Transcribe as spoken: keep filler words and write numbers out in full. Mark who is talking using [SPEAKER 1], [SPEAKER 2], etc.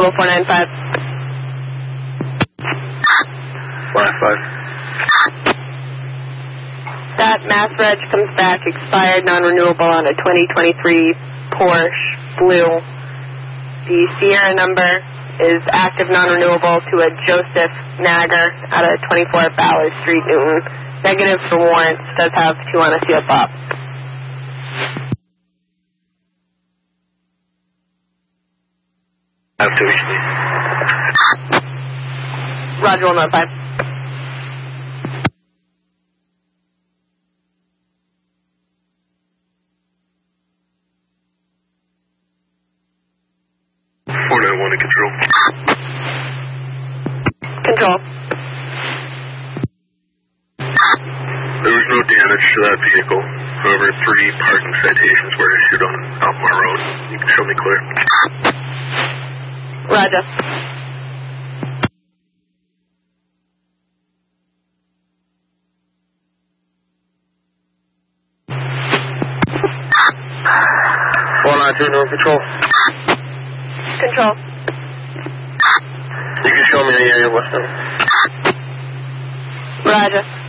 [SPEAKER 1] Mutual four nine five.
[SPEAKER 2] four nine five.
[SPEAKER 1] That mass reg comes back expired, non-renewable on a twenty twenty-three Porsche Blue. The Sierra number is active non-renewable to a Joseph Nagger out of twenty-four Ballard Street, Newton. Negative for warrants, does have two on a seal pop.
[SPEAKER 2] I have two each, please.
[SPEAKER 1] Roger, one oh five.
[SPEAKER 2] four nine one to control.
[SPEAKER 1] Control.
[SPEAKER 2] There was no damage to that vehicle. However, three parking citations were issued on Alkmaar Road. You can show me clear.
[SPEAKER 1] Roger.
[SPEAKER 2] four nine two, no control.
[SPEAKER 1] Control.
[SPEAKER 2] You can show me the area west of.
[SPEAKER 1] Roger.